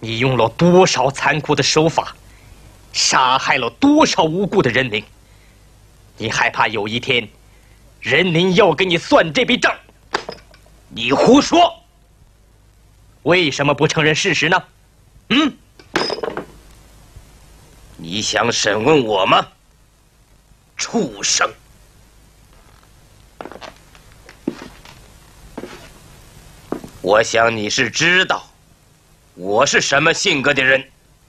你用了多少残酷的手法，杀害了多少无辜的人民？你害怕有一天，人民要跟你算这笔账？你胡说！为什么不承认事实呢？你想审问我吗？畜生！我想你是知道我是什么性格的人。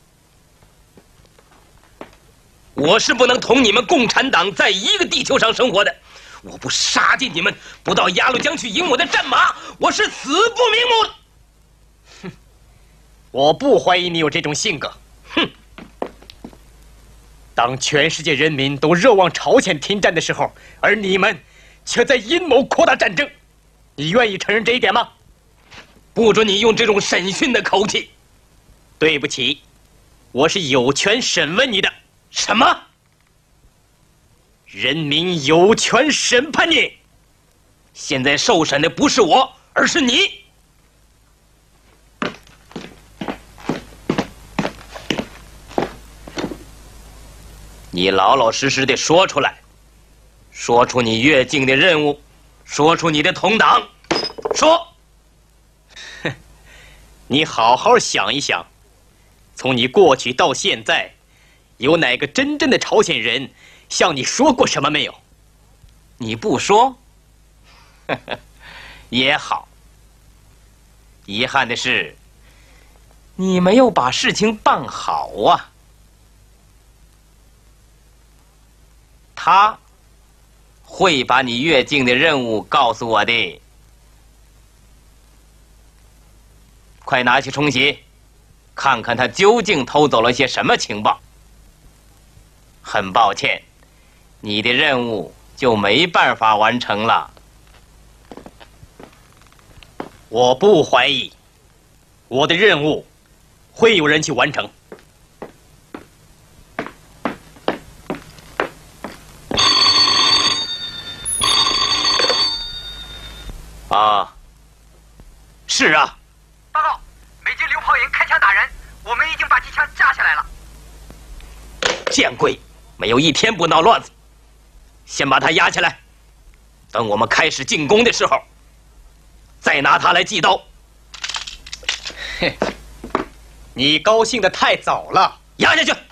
我是不能同你们共产党在一个地球上生活的。我不杀尽你们，不到鸭绿江去迎我的战马，我是死不瞑目的。哼，我不怀疑你有这种性格。哼，当全世界人民都热望朝鲜停战的时候，而你们却在阴谋扩大战争，你愿意承认这一点吗？不准你用这种审讯的口气。对不起，我是有权审问你的。什么？人民有权审判你。现在受审的不是我，而是你。你老老实实的说出来，说出你越境的任务，说出你的同党，说。哼，你好好想一想，从你过去到现在，有哪个真正的朝鲜人向你说过什么没有？你不说，呵呵，也好。遗憾的是，你没有把事情办好啊。他会把你越境的任务告诉我的。快拿去冲洗，看看他究竟偷走了些什么情报。很抱歉，你的任务就没办法完成了。我不怀疑，我的任务会有人去完成。啊，是啊。 报告，美军榴炮营开枪打人，我们已经把机枪架下来了。 见鬼！没有一天不闹乱子。先把他压下来，等我们开始进攻的时候，再拿他来祭刀。嘿，你高兴得太早了，压下去。